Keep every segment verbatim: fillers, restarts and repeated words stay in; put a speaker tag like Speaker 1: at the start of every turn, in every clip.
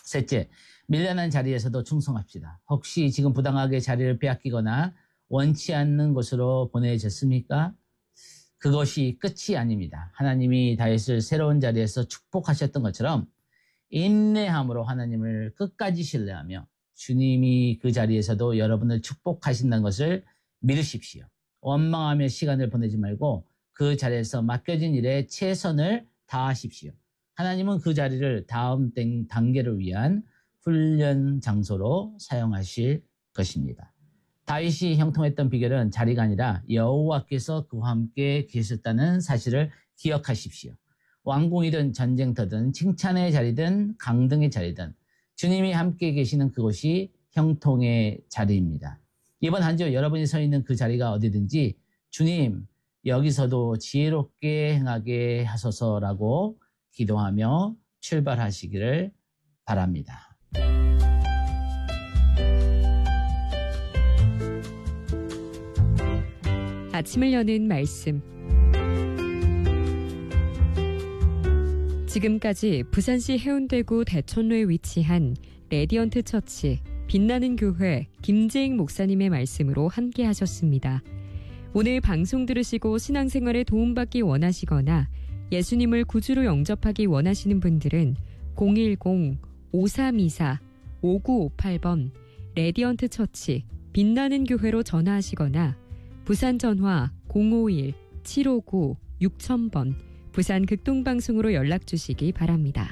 Speaker 1: 셋째, 밀려난 자리에서도 충성합시다. 혹시 지금 부당하게 자리를 빼앗기거나 원치 않는 곳으로 보내졌습니까? 그것이 끝이 아닙니다. 하나님이 다윗을 새로운 자리에서 축복하셨던 것처럼 인내함으로 하나님을 끝까지 신뢰하며 주님이 그 자리에서도 여러분을 축복하신다는 것을 믿으십시오. 원망하며 시간을 보내지 말고 그 자리에서 맡겨진 일에 최선을 다하십시오. 하나님은 그 자리를 다음 단계를 위한 훈련 장소로 사용하실 것입니다. 다윗이 형통했던 비결은 자리가 아니라 여호와께서 그와 함께 계셨다는 사실을 기억하십시오. 왕궁이든 전쟁터든 칭찬의 자리든 강등의 자리든 주님이 함께 계시는 그곳이 형통의 자리입니다. 이번 한 주 여러분이 서 있는 그 자리가 어디든지 주님 여기서도 지혜롭게 행하게 하소서라고 기도하며 출발하시기를 바랍니다.
Speaker 2: 아침을 여는 말씀. 지금까지 부산시 해운대구 대천로에 위치한 레디언트 처치 빛나는 교회 김재익 목사님의 말씀으로 함께 하셨습니다. 오늘 방송 들으시고 신앙생활에 도움받기 원하시거나 예수님을 구주로 영접하기 원하시는 분들은 공일공 오삼이사 오구오팔 번 레디언트 처치 빛나는 교회로 전화하시거나 부산 전화 공오일 칠오구 육천 번 부산 극동방송으로 연락 주시기 바랍니다.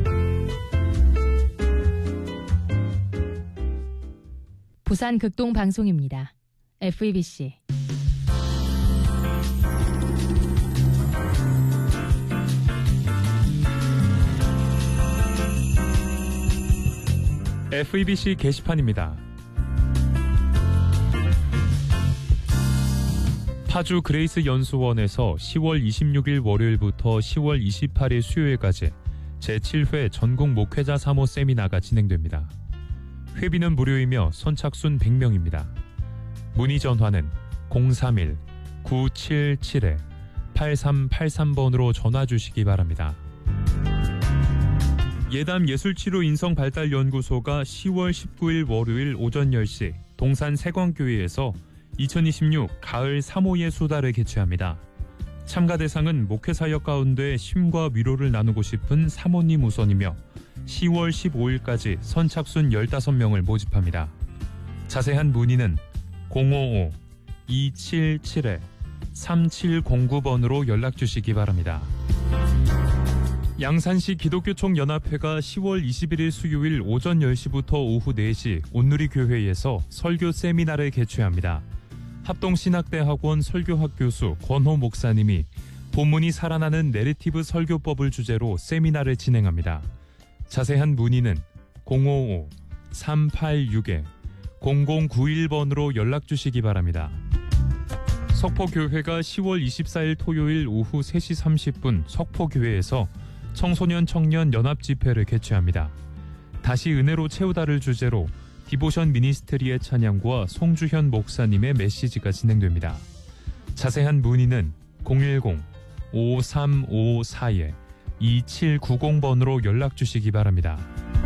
Speaker 3: 부산 극동방송입니다. 에프이비씨
Speaker 4: 에프이비씨 게시판입니다. 파주 그레이스 연수원에서 시월 이십육일 월요일부터 시월 이십팔일 수요일까지 제칠 회 전국 목회자 사모 세미나가 진행됩니다. 회비는 무료이며 선착순 백 명입니다. 문의 전화는 공삼일 구칠칠 팔삼팔삼 번으로 전화 주시기 바랍니다. 예담 예술치료 인성발달연구소가 시월 십구일 월요일 오전 열 시 동산 세광교회에서 이천이십육 가을 사모예 수다를 개최합니다. 참가 대상은 목회사역 가운데 쉼과 위로를 나누고 싶은 사모님 우선이며 시월 십오일까지 선착순 열다섯 명을 모집합니다. 자세한 문의는 공오오 이칠칠 삼칠공구 번으로 연락주시기 바랍니다. 양산시 기독교총연합회가 시월 이십일일 수요일 오전 열 시부터 오후 네 시 온누리교회에서 설교 세미나를 개최합니다. 합동신학대학원 설교학 교수 권호 목사님이 본문이 살아나는 내러티브 설교법을 주제로 세미나를 진행합니다. 자세한 문의는 공오오 삼팔육 공공구일 번으로 연락주시기 바랍니다. 석포교회가 시월 이십사일 토요일 오후 세 시 삼십 분 석포교회에서 청소년 청년 연합 집회를 개최합니다. 다시 은혜로 채우다를 주제로 디보션 미니스트리의 찬양과 송주현 목사님의 메시지가 진행됩니다. 자세한 문의는 공일공 오삼오사 이칠구공 번으로 연락주시기 바랍니다.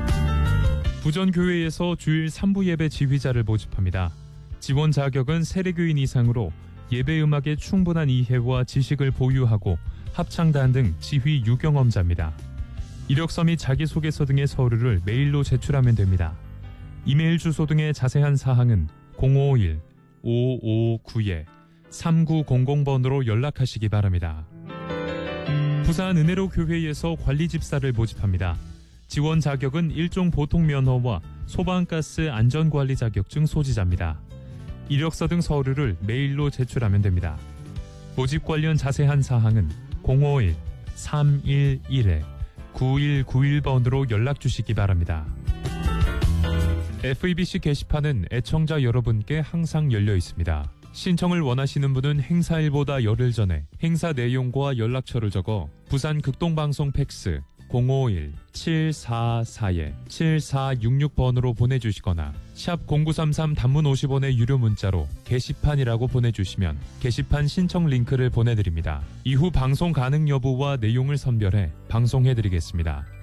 Speaker 4: 부전교회에서 주일 삼 부 예배 지휘자를 모집합니다. 지원 자격은 세례교인 이상으로 예배음악의 충분한 이해와 지식을 보유하고 합창단 등 지휘 유경험자입니다. 이력서 및 자기소개서 등의 서류를 메일로 제출하면 됩니다. 이메일 주소 등의 자세한 사항은 공오일 오오구 삼구공공 번으로 연락하시기 바랍니다. 부산 은혜로 교회에서 관리집사를 모집합니다. 지원 자격은 일종 보통면허와 소방가스 안전관리 자격증 소지자입니다. 이력서 등 서류를 메일로 제출하면 됩니다. 모집 관련 자세한 사항은 공오일 삼일일 구일구일 번으로 연락주시기 바랍니다. 에프이비씨 게시판은 애청자 여러분께 항상 열려 있습니다. 신청을 원하시는 분은 행사일보다 열흘 전에 행사 내용과 연락처를 적어 부산 극동방송 팩스 공오일 칠사사 칠사육육 번으로 보내주시거나 샵 공구삼삼 단문 오십 원의 유료 문자로 게시판이라고 보내주시면 게시판 신청 링크를 보내드립니다. 이후 방송 가능 여부와 내용을 선별해 방송해드리겠습니다.